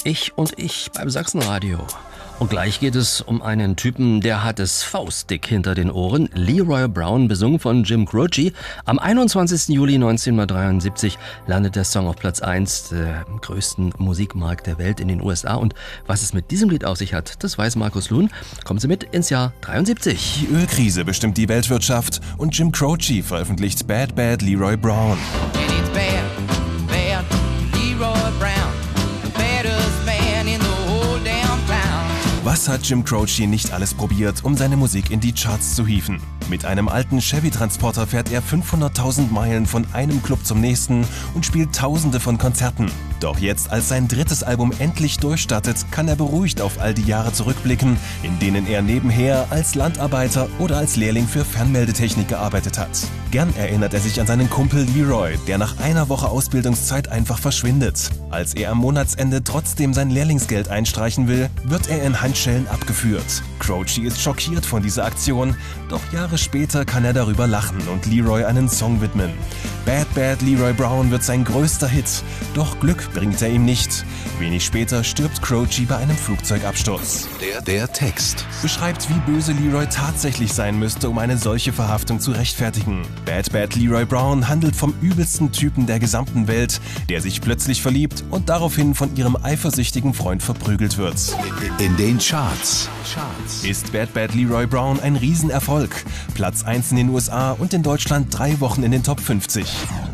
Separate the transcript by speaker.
Speaker 1: Ich beim Sachsenradio. Und gleich geht es um einen Typen, der hat es faustdick hinter den Ohren. Leroy Brown, besungen von Jim Croce. Am 21. Juli 1973 landet der Song auf Platz 1 der größten Musikmarkt der Welt in den USA. Und was es mit diesem Lied auf sich hat, das weiß Markus Luhn. Kommen Sie mit ins Jahr 73.
Speaker 2: Die Ölkrise bestimmt die Weltwirtschaft und Jim Croce veröffentlicht Bad Bad Leroy Brown. Was hat Jim Croce nicht alles probiert, um seine Musik in die Charts zu hieven? Mit einem alten Chevy-Transporter fährt er 500.000 Meilen von einem Club zum nächsten und spielt Tausende von Konzerten. Doch jetzt, als sein drittes Album endlich durchstartet, kann er beruhigt auf all die Jahre zurückblicken, in denen er nebenher als Landarbeiter oder als Lehrling für Fernmeldetechnik gearbeitet hat. Gern erinnert er sich an seinen Kumpel Leroy, der nach einer Woche Ausbildungszeit einfach verschwindet. Als er am Monatsende trotzdem sein Lehrlingsgeld einstreichen will, wird er in Handschellen abgeführt. Croce ist schockiert von dieser Aktion, doch Jahre später kann er darüber lachen und Leroy einen Song widmen. Bad Bad Leroy Brown wird sein größter Hit, doch Glück bringt er ihm nicht. Wenig später stirbt Croce bei einem Flugzeugabsturz.
Speaker 3: Der Text
Speaker 2: beschreibt, wie böse Leroy tatsächlich sein müsste, um eine solche Verhaftung zu rechtfertigen. Bad Bad Leroy Brown handelt vom übelsten Typen der gesamten Welt, der sich plötzlich verliebt und daraufhin von ihrem eifersüchtigen Freund verprügelt wird.
Speaker 3: in den Charts.
Speaker 2: Ist Bad Bad Leroy Brown ein Riesenerfolg? Platz 1 in den USA und in Deutschland 3 Wochen in den Top 50.